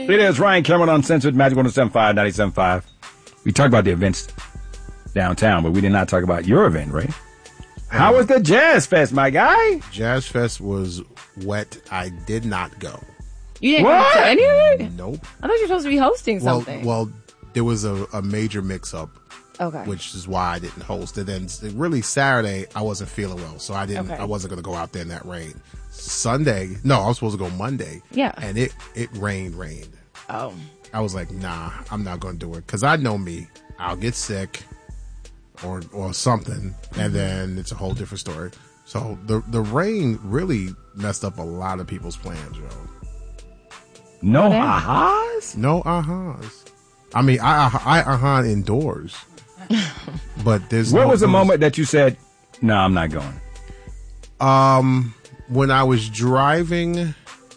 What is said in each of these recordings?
It is Ryan Cameron Uncensored, Magic 107.5, 97.5. We talked about the events downtown, but we did not talk about your event, right? How was the Jazz Fest, my guy? Jazz Fest was wet. I did not go. You didn't go to any of it? Nope. I thought you were supposed to be hosting something. Well, there was a major mix-up. Okay. Which is why I didn't host it. And then really Saturday, I wasn't feeling well, so I didn't. Okay. I wasn't going to go out there in that rain. Sunday, no, I was supposed to go Monday. Yeah. And it rained. Oh. I was like, nah, I'm not going to do it because I know me. I'll get sick or something, and then it's a whole different story. So the rain really messed up a lot of people's plans, yo. No ahas? No ahas. I mean, I indoors. But there's What was the moment that you said, no, I'm not going? When I was driving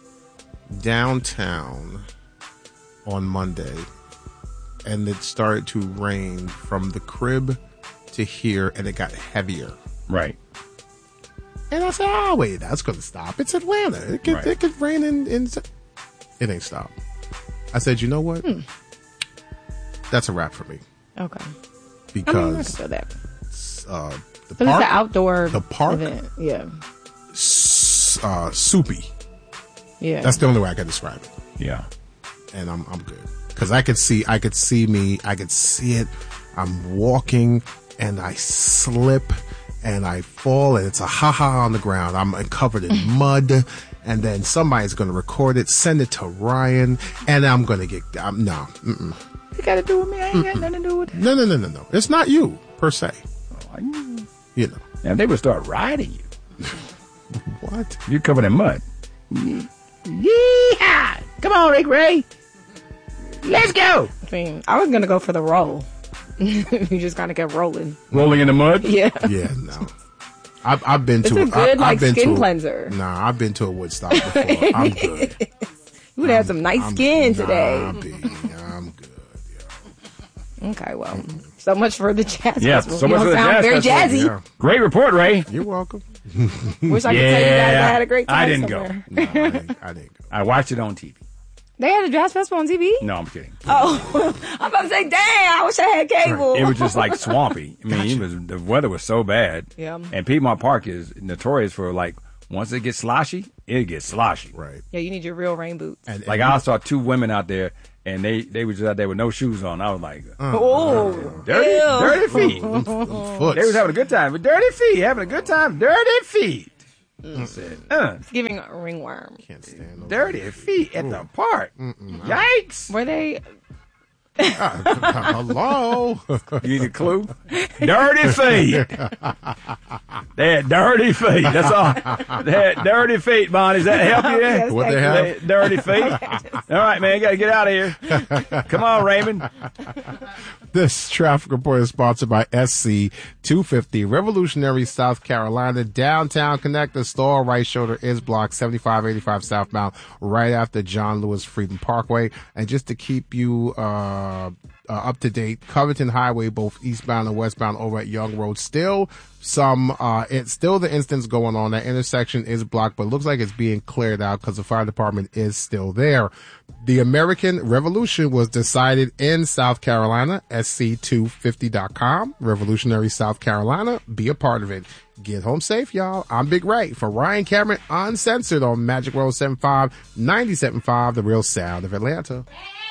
downtown on Monday and it started to rain from the crib to here and it got heavier. Right. And I said, wait, that's going to stop. It's Atlanta. It could rain in it ain't stopped. I said, you know what? That's a wrap for me. Okay. Because I that. The but park, it's an outdoor the park event. Yeah. Soupy. Yeah. That's the only way I can describe it. Yeah. And I'm good. Because I could see it. I'm walking and I slip and I fall and it's a ha-ha on the ground. I'm covered in mud. And then somebody's going to record it, send it to Ryan, and I'm going to get... no. Mm-mm. You got to do with me. I ain't got nothing to do with it. No. It's not you, per se. You know. And they would start riding you. What? You're covered in mud. Yeehaw! Come on, Rick Ray. Let's go. I mean, I was going to go for the roll. You just kind of kept rolling. Rolling in the mud? Yeah. Yeah, no. I've been to it's a good skin cleanser. Nah, I've been to a Woodstock before. I'm good. You would have some nice skin today. I'm good. Yeah. Okay, well, so much for the jazz festival. So much for the jazz very jazzy. Yeah. Great report, Ray. You're welcome. Wish I could tell you guys I had a great time. I didn't somewhere. go. No, I didn't go. I watched it on TV. They had a jazz festival on TV? No, I'm kidding. Oh, I'm about to say, dang, I wish I had cable. It was just like swampy. I mean, the weather was so bad. Yeah. And Piedmont Park is notorious for once it gets sloshy, it gets sloshy. Right. Yeah, you need your real rain boots. And I saw two women out there, and they were just out there with no shoes on. I was like, dirty feet. They was having a good time, but dirty feet, having a good time, dirty feet. It's giving a ringworm. Can't stand dirty feet at the park. Yikes! Were they? Hello. You need a clue? Dirty feet. They had dirty feet. That's all. They had dirty feet, Bonnie. Does that help you? Yes, what they have? Dirty feet. All right, man. You got to get out of here. Come on, Raymond. This traffic report is sponsored by SC 250 Revolutionary, South Carolina. Downtown Connector store, right shoulder is blocked 7585 southbound, right after John Lewis Freedom Parkway. And just to keep you up to date, Covington Highway, both eastbound and westbound over at Young Road, still it's still the instance going on. That intersection is blocked, but it looks like it's being cleared out because the fire department is still there. The American Revolution was decided in South Carolina, sc250.com, Revolutionary South Carolina. Be a part of it. Get home safe, y'all. I'm Big Ray for Ryan Cameron Uncensored on Magic 107.5, 97.5, The Real Sound of Atlanta.